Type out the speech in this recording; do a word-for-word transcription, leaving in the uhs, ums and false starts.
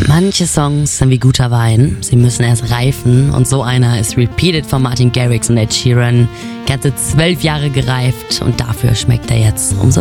Manche Songs sind wie guter Wein, sie müssen erst reifen und so einer ist Repeated von Martin Garrix und Ed Sheeran. Ganze zwölf Jahre gereift und dafür schmeckt er jetzt umso